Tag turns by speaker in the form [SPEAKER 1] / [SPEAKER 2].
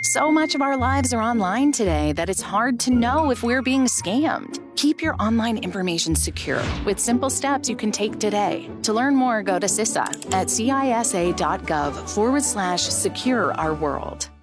[SPEAKER 1] So much of our lives are online today that it's hard to know if we're being scammed. Keep your online information secure with simple steps you can take today. To learn more, go to CISA at cisa.gov/secure our world.